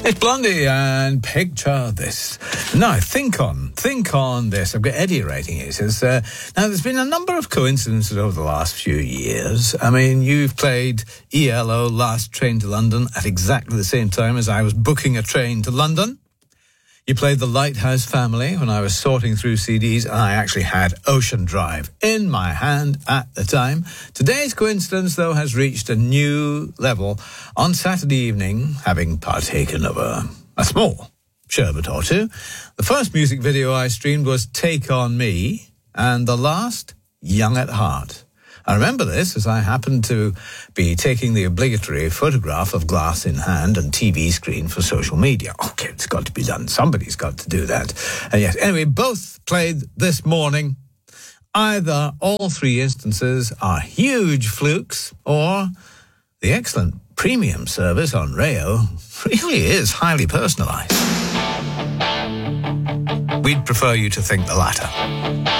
It's Blondie and Picture This. Now, think on this. I've got Eddie writing it. He says, now, there's been a number of coincidences over the last few years. I mean, you've played ELO Last Train to London at exactly the same time as I was booking a train to London. You played The Lighthouse Family when I was sorting through CDs, and I actually had Ocean Drive in my hand at the time. Today's coincidence, though, has reached a new level. On Saturday evening, having partaken of a small sherbet or two, the first music video I streamed was Take On Me, and the last, Young at Heart. I remember this as I happened to be taking the obligatory photograph of glass in hand and TV screen for social media. Okay, it's got to be done. Somebody's got to do that. And yes, anyway, both played this morning. Either all three instances are huge flukes, or the excellent premium service on Rayo really is highly personalised. We'd prefer you to think the latter.